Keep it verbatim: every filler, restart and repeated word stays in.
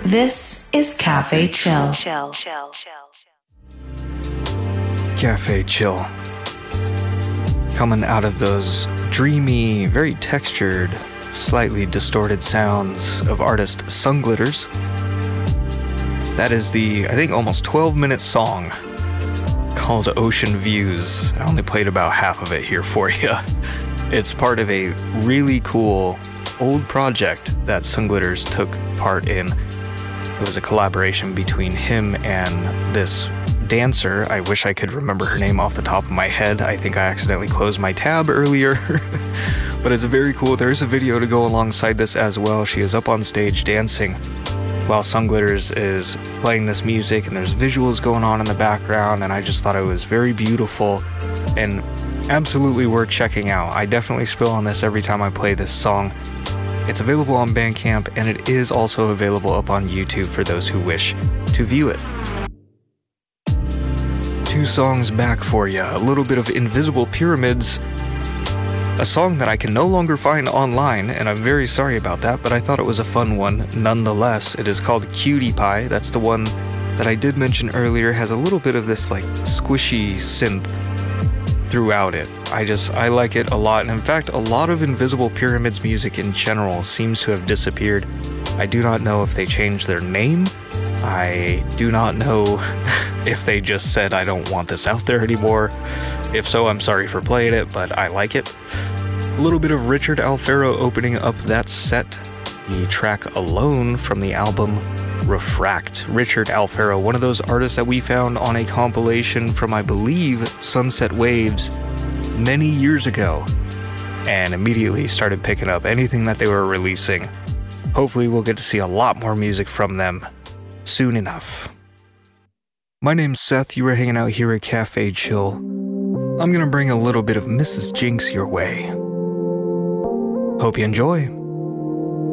This is Cafe Chill. Chill, chill, chill. Cafe Chill. Coming out of those dreamy, very textured, slightly distorted sounds of artist Sunglitters. That is the, I think, almost twelve minute song called Ocean Views. I only played about half of it here for you. It's part of a really cool old project that Sunglitters took part in. It was a collaboration between him and this dancer. I wish I could remember her name off the top of my head. I think I accidentally closed my tab earlier. But it's very cool. There's a video to go alongside this as well. She is up on stage dancing while Sunglitters is playing this music, and there's visuals going on in the background, and I just thought it was very beautiful and absolutely worth checking out. I definitely spill on this every time I play this song. It's available on Bandcamp, and it is also available up on YouTube for those who wish to view it. Two songs back for you. A little bit of Invisible Pyramids, a song that I can no longer find online, and I'm very sorry about that, but I thought it was a fun one nonetheless. It is called Cutie Pie. That's the one that I did mention earlier. Has a little bit of this like squishy synth throughout it. I just, I like it a lot. And in fact, a lot of Invisible Pyramids music in general seems to have disappeared. I do not know if they changed their name. I do not know if they just said, I don't want this out there anymore. If so, I'm sorry for playing it, but I like it. A little bit of Richard Alfaro opening up that set. The track Alone from the album Refract. Richard Alfaro, one of those artists that we found on a compilation from, I believe, Sunset Waves many years ago, and immediately started picking up anything that they were releasing. Hopefully we'll get to see a lot more music from them soon enough. My name's Seth. You were hanging out here at Cafe Chill. I'm gonna bring a little bit of Missus Jinx your way. Hope you enjoy.